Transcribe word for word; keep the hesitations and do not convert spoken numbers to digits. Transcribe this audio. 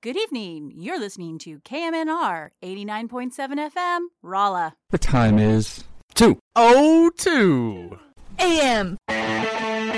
Good evening. You're listening to K M N R eighty-nine point seven F M, Rolla. The time is two oh two A M